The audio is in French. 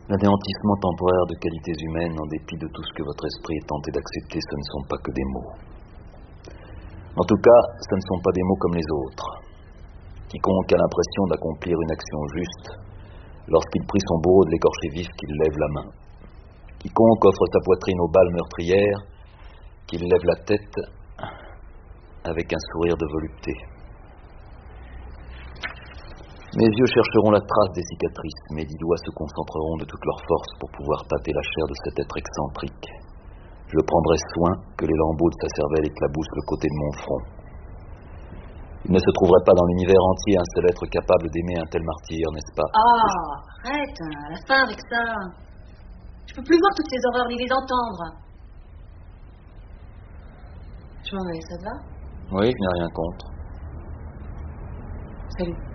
L'anéantissement temporaire de qualités humaines, en dépit de tout ce que votre esprit est tenté d'accepter, ce ne sont pas que des mots. En tout cas, ce ne sont pas des mots comme les autres. Quiconque a l'impression d'accomplir une action juste, lorsqu'il prie son bourreau de l'écorcher vif, qu'il lève la main. Quiconque offre sa poitrine aux balles meurtrières, qu'il lève la tête avec un sourire de volupté. Mes yeux chercheront la trace des cicatrices, mes 10 doigts se concentreront de toute leur force pour pouvoir tâter la chair de cet être excentrique. Je prendrai soin que les lambeaux de sa cervelle éclaboussent le côté de mon front. Il ne se trouverait pas dans l'univers entier un seul être capable d'aimer un tel martyr, n'est-ce pas? Ah, arrête, à la fin avec ça. Je peux plus voir toutes ces horreurs ni les entendre. Je m'en vais, ça te va? Oui, je n'ai rien contre. Salut.